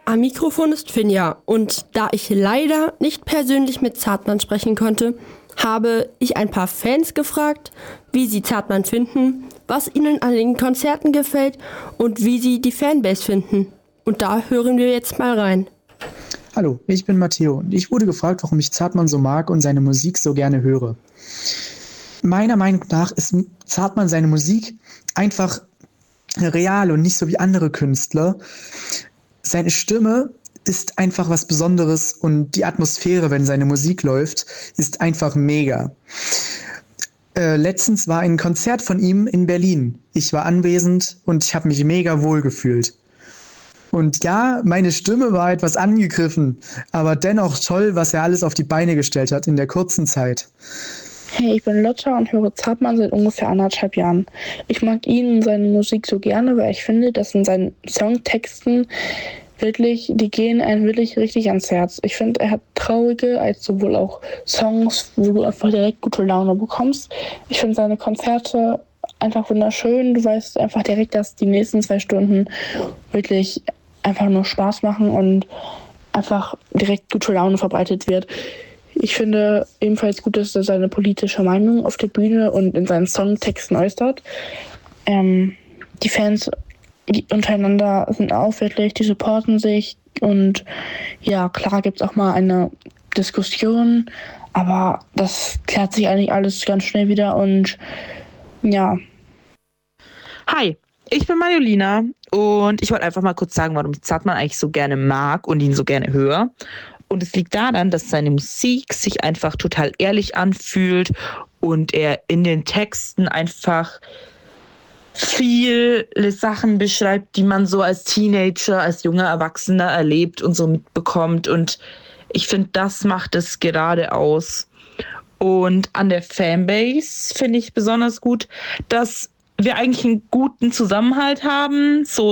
Am Mikrofon ist Finja und da ich leider nicht persönlich mit Zartmann sprechen konnte, habe ich ein paar Fans gefragt, wie sie Zartmann finden, was ihnen an den Konzerten gefällt und wie sie die Fanbase finden. Und da hören wir jetzt mal rein. Hallo, ich bin Matteo und ich wurde gefragt, warum ich Zartmann so mag und seine Musik so gerne höre. Meiner Meinung nach ist Zartmann seine Musik einfach real und nicht so wie andere Künstler. Seine Stimme ist einfach was Besonderes und die Atmosphäre, wenn seine Musik läuft, ist einfach mega. Letztens war ein Konzert von ihm in Berlin. Ich war anwesend und ich habe mich mega wohl gefühlt. Und ja, meine Stimme war etwas angegriffen, aber dennoch toll, was er alles auf die Beine gestellt hat in der kurzen Zeit. Hey, ich bin Lotta und höre Zartmann seit ungefähr 1,5 Jahren. Ich mag ihn und seine Musik so gerne, weil ich finde, dass in seinen Songtexten die gehen einem wirklich richtig ans Herz. Ich finde, er hat traurige als sowohl auch Songs, wo du einfach direkt gute Laune bekommst. Ich finde seine Konzerte einfach wunderschön. Du weißt einfach direkt, dass die nächsten 2 Stunden wirklich einfach nur Spaß machen und einfach direkt gute Laune verbreitet wird. Ich finde ebenfalls gut, dass er seine politische Meinung auf der Bühne und in seinen Songtexten äußert. Die Fans untereinander sind auch wirklich, die supporten sich und ja, klar gibt es auch mal eine Diskussion, aber das klärt sich eigentlich alles ganz schnell wieder und ja. Hi, ich bin Mariolina und ich wollte einfach mal kurz sagen, warum ich Zartmann eigentlich so gerne mag und ihn so gerne höre. Und es liegt daran, dass seine Musik sich einfach total ehrlich anfühlt und er in den Texten einfach viele Sachen beschreibt, die man so als Teenager, als junger Erwachsener erlebt und so mitbekommt. Und ich finde, das macht es gerade aus. Und an der Fanbase finde ich besonders gut, dass wir eigentlich einen guten Zusammenhalt haben. So